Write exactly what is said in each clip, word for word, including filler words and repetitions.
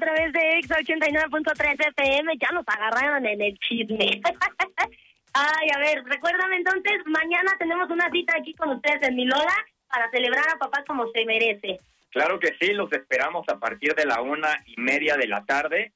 través de Exa ochenta y nueve punto tres F M. Ya nos agarraron en el chisme. Ay, a ver, recuérdame entonces, mañana tenemos una cita aquí con ustedes en Milola para celebrar a papá como se merece. Claro que sí, los esperamos a partir de la una y media de la tarde.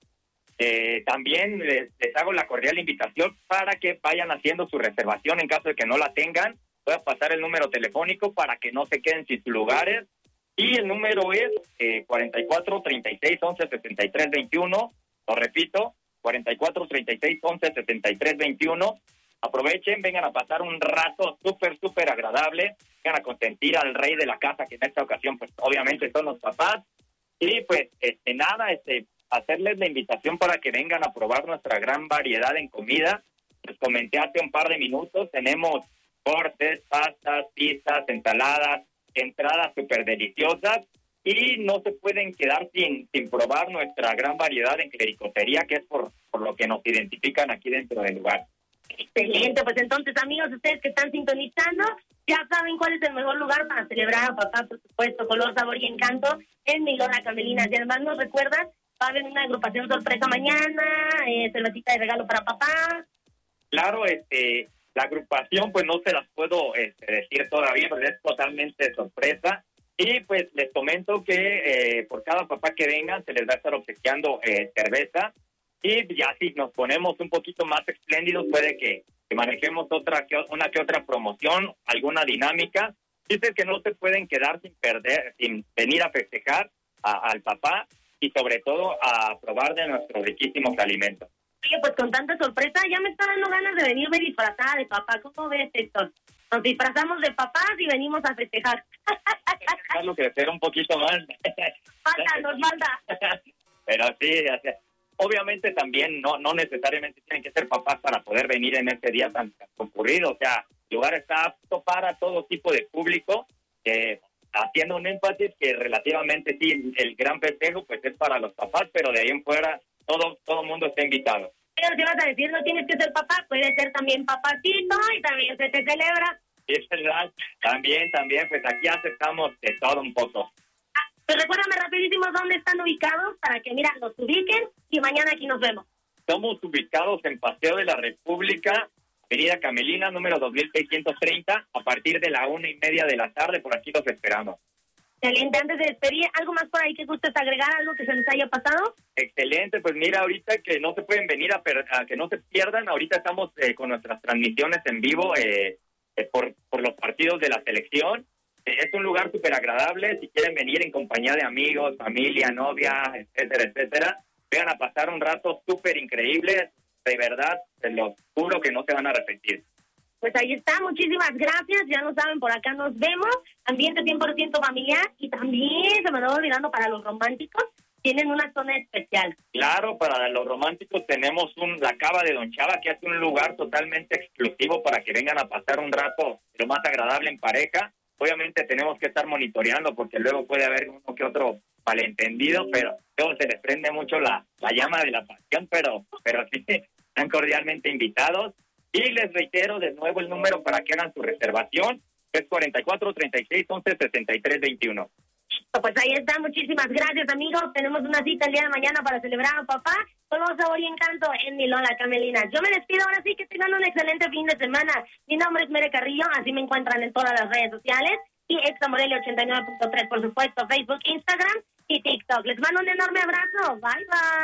Eh, también les, les hago la cordial invitación para que vayan haciendo su reservación en caso de que no la tengan. Voy a pasar el número telefónico para que no se queden sin sus lugares. Y el número es eh, cuarenta y cuatro, treinta y seis, once, sesenta y tres, veintiuno. Lo repito, cuarenta y cuatro, treinta y seis, once, sesenta y tres, veintiuno. Aprovechen, vengan a pasar un rato súper, súper agradable. Vengan a consentir al rey de la casa, que en esta ocasión, pues, obviamente son los papás. Y, pues, este, nada, este, hacerles la invitación para que vengan a probar nuestra gran variedad en comida. Les comenté hace un par de minutos, tenemos cortes, pastas, pizzas, ensaladas, entradas súper deliciosas. Y no se pueden quedar sin, sin probar nuestra gran variedad en clericotería, que es por, por lo que nos identifican aquí dentro del lugar. Excelente, pues entonces, amigos, ustedes que están sintonizando, ya saben cuál es el mejor lugar para celebrar a papá, por supuesto, color, sabor y encanto, en Milola Camelinas. Y además nos recuerdas, va a haber una agrupación sorpresa mañana, eh, cervecita de regalo para papá. Claro, este, la agrupación, pues no se las puedo este, decir todavía, porque es totalmente sorpresa. Y pues les comento que eh, por cada papá que vengan se les va a estar obsequiando eh, cerveza. Y ya si nos ponemos un poquito más espléndidos, puede que, que manejemos otra que, una que otra promoción, alguna dinámica. Dices que no se pueden quedar sin perder, sin venir a festejar a, al papá y sobre todo a probar de nuestros riquísimos alimentos. Oye, pues con tanta sorpresa ya me está dando ganas de venirme disfrazada de papá. ¿Cómo ves, Héctor? Nos disfrazamos de papás y venimos a festejar. Dejarlo crecer un poquito más. Falta, nos falta. Pero sí, o sea, obviamente también no no necesariamente tienen que ser papás para poder venir en este día tan concurrido. O sea, el lugar está apto para todo tipo de público, eh, haciendo un énfasis que relativamente sí, el gran festejo pues es para los papás, pero de ahí en fuera todo todo mundo está invitado. Pero si vas a decir, no tienes que ser papá, puedes ser también papacito y también se te celebra. Es verdad, también, también, pues aquí aceptamos de todo un poco. Ah, pues recuérdame rapidísimo dónde están ubicados para que, mira, los ubiquen y mañana aquí nos vemos. Estamos ubicados en Paseo de la República, Avenida Camelina, número dos mil seiscientos treinta, a partir de la una y media de la tarde, por aquí los esperamos. Excelente, antes de despedir, ¿algo más por ahí que gustes agregar, algo que se nos haya pasado? Excelente, pues mira, ahorita que no se pueden venir a, per- a que no se pierdan, ahorita estamos eh, con nuestras transmisiones en vivo eh, eh, por, por los partidos de la selección. Eh, es un lugar súper agradable, si quieren venir en compañía de amigos, familia, novia, etcétera, etcétera, vengan a pasar un rato súper increíble, de verdad, se los juro que no se van a arrepentir. Pues ahí está, muchísimas gracias, ya lo saben, por acá nos vemos, ambiente cien por ciento familiar y también, se me estaba olvidando, para los románticos, tienen una zona especial. Claro, para los románticos tenemos un la Cava de Don Chava, que es un lugar totalmente exclusivo para que vengan a pasar un rato lo más agradable en pareja. Obviamente tenemos que estar monitoreando porque luego puede haber uno que otro malentendido, pero luego se les prende mucho la, la llama de la pasión, pero, pero sí, están cordialmente invitados. Y les reitero de nuevo el número para que hagan su reservación, es cuarenta y cuatro, treinta y seis, once, sesenta y tres, veintiuno. Pues ahí está, muchísimas gracias, amigos. Tenemos una cita el día de mañana para celebrar a papá con un sabor y encanto en Milola Camelinas. Yo me despido, ahora sí, que tengan un excelente fin de semana. Mi nombre es Mere Carrillo, así me encuentran en todas las redes sociales. Y Exa Morelia ochenta y nueve punto tres, por supuesto, Facebook, Instagram y TikTok. Les mando un enorme abrazo. Bye,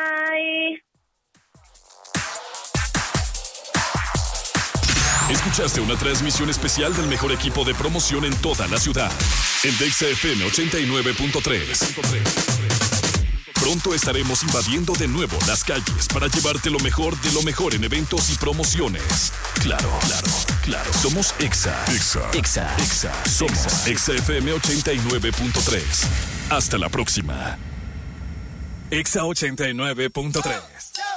bye. Escuchaste una transmisión especial del mejor equipo de promoción en toda la ciudad. En Exa F M ochenta y nueve punto tres. Pronto estaremos invadiendo de nuevo las calles para llevarte lo mejor de lo mejor en eventos y promociones. Claro, claro, claro. Somos Exa. Exa. Exa. Exa. Somos Exa F M ochenta y nueve punto tres. Hasta la próxima. Exa ochenta y nueve punto tres.